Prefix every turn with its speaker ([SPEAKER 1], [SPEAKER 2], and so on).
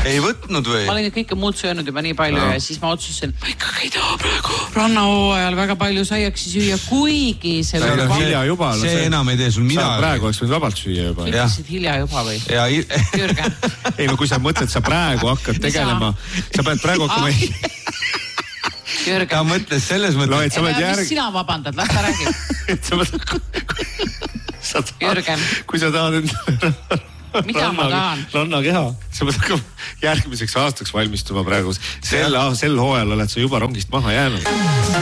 [SPEAKER 1] Ei võtnud või?
[SPEAKER 2] Ma olin kõike muud söönud juba nii palju ja siis ma otsustasin, ma ikkagi ei taha praegu rannahooajal väga palju saiaksi süüa, kuigi
[SPEAKER 3] see hilja juba.
[SPEAKER 1] See enam ei tee sul midagi.
[SPEAKER 3] Praegu oleks võinud vabalt süüa juba.
[SPEAKER 2] Ütlesid hilja juba või? Jürgen.
[SPEAKER 3] Ei, no kui sa mõtled, sa praegu hakkad tegelema. Sa pead praegu hakkama...
[SPEAKER 2] Jürgen.
[SPEAKER 1] Ta mõtles selles mõttes.
[SPEAKER 2] Mis sina vabandad? Las ta räägib. Jürgen.
[SPEAKER 3] Kui sa tahad
[SPEAKER 2] mida ma tahan?
[SPEAKER 3] Rannakeha. Sa pead hakkama järgmiseks aastaks valmistuma praegu. Sel hooajal oled sa juba rongist maha jäänud.